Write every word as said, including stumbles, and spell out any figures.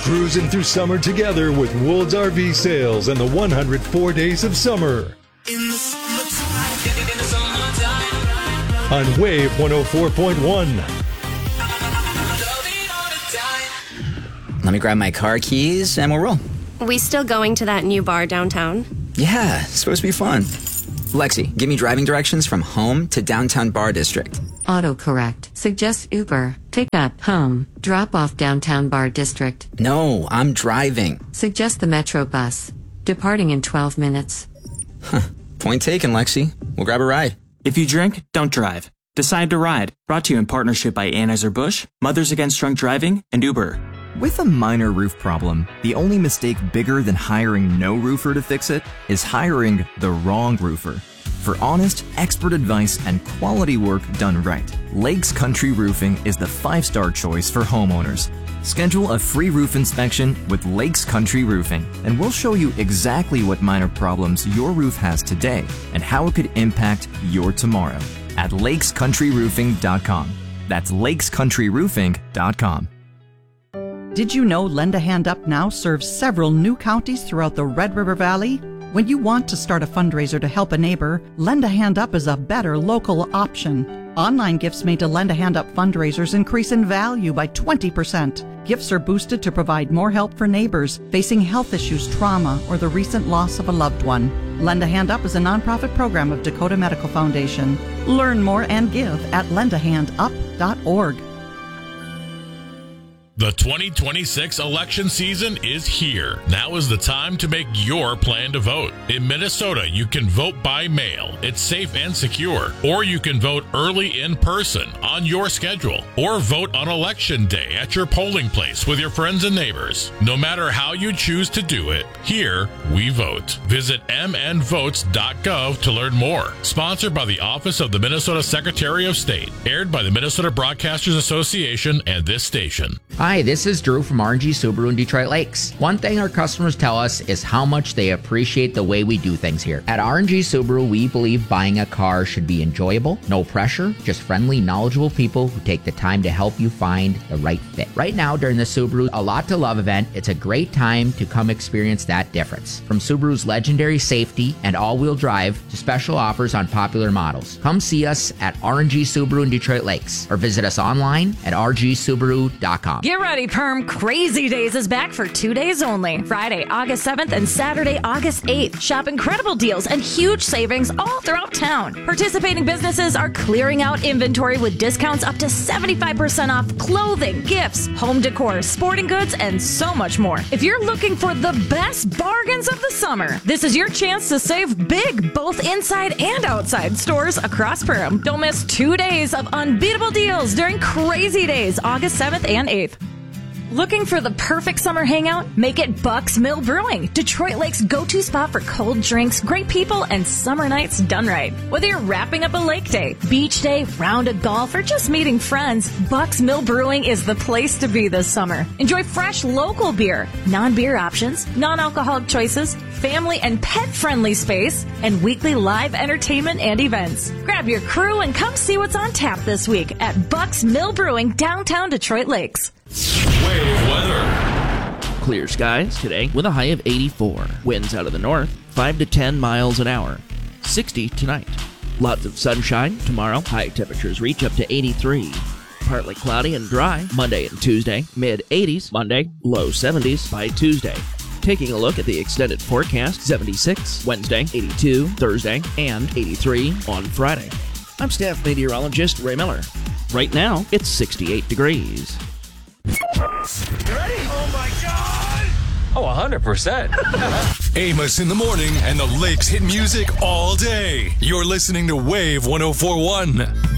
cruising through summer together with Woods R V Sales and the one hundred four Days of Summer. In the summertime, in the summertime. On Wave one oh four point one. Let me grab my car keys and we'll roll. We still going to that new bar downtown? Yeah, it's supposed to be fun. Lexi, give me driving directions from home to downtown bar district. Autocorrect. Suggest Uber. Pick up. Home. Drop off downtown bar district. No, I'm driving. Suggest the Metro bus. Departing in twelve minutes. Huh. Point taken, Lexi. We'll grab a ride. If you drink, don't drive. Decide to ride. Brought to you in partnership by Anheuser-Busch, Mothers Against Drunk Driving, and Uber. With a minor roof problem, the only mistake bigger than hiring no roofer to fix it is hiring the wrong roofer. For honest, expert advice and quality work done right, Lakes Country Roofing is the five-star choice for homeowners. Schedule a free roof inspection with Lakes Country Roofing, and we'll show you exactly what minor problems your roof has today and how it could impact your tomorrow at lakes country roofing dot com. That's lakes country roofing dot com. Did you know Lend a Hand Up Now serves several new counties throughout the Red River Valley? When you want to start a fundraiser to help a neighbor, Lend a Hand Up is a better local option. Online gifts made to Lend a Hand Up fundraisers increase in value by twenty percent. Gifts are boosted to provide more help for neighbors facing health issues, trauma, or the recent loss of a loved one. Lend a Hand Up is a nonprofit program of Dakota Medical Foundation. Learn more and give at lend a hand up dot org. The twenty twenty-six election season is here. Now is the time to make your plan to vote. In Minnesota, you can vote by mail. It's safe and secure. Or you can vote early in person on your schedule. Or vote on election day at your polling place with your friends and neighbors. No matter how you choose to do it, here we vote. Visit m n votes dot gov to learn more. Sponsored by the Office of the Minnesota Secretary of State. Aired by the Minnesota Broadcasters Association and this station. Hi, this is Drew from R and G Subaru in Detroit Lakes. One thing our customers tell us is how much they appreciate the way we do things here. At R and G Subaru, we believe buying a car should be enjoyable, no pressure, just friendly, knowledgeable people who take the time to help you find the right fit. Right now, during the Subaru A Lot to Love event, it's a great time to come experience that difference. From Subaru's legendary safety and all-wheel drive to special offers on popular models. Come see us at R and G Subaru in Detroit Lakes or visit us online at r g subaru dot com. Get ready, Perm. Crazy Days is back for two days only. Friday, August seventh and Saturday, August eighth. Shop incredible deals and huge savings all throughout town. Participating businesses are clearing out inventory with discounts up to seventy-five percent off clothing, gifts, home decor, sporting goods, and so much more. If you're looking for the best bargains of the summer, this is your chance to save big both inside and outside stores across Perm. Don't miss two days of unbeatable deals during Crazy Days, August seventh and eighth. Looking for the perfect summer hangout? Make it Bucks Mill Brewing, Detroit Lake's go-to spot for cold drinks, great people, and summer nights done right. Whether you're wrapping up a lake day, beach day, round of golf, or just meeting friends, Bucks Mill Brewing is the place to be this summer. Enjoy fresh local beer, non-beer options, non-alcoholic choices, family and pet-friendly space, and weekly live entertainment and events. Grab your crew and come see what's on tap this week at Bucks Mill Brewing, downtown Detroit Lakes. Wave weather. Clear skies today with a high of eighty-four. Winds out of the north, five to ten miles an hour. sixty tonight. Lots of sunshine tomorrow. High temperatures reach up to eighty-three. Partly cloudy and dry Monday and Tuesday. Mid eighties Monday, low seventies by Tuesday. Taking a look at the extended forecast, seventy-six Wednesday, eighty-two Thursday, and eighty-three on Friday. I'm staff meteorologist Ray Miller. Right now, it's sixty-eight degrees. You ready? Oh my God! Oh, one hundred percent. Amos in the morning and the Lakes hit music all day. You're listening to Wave one oh four point one.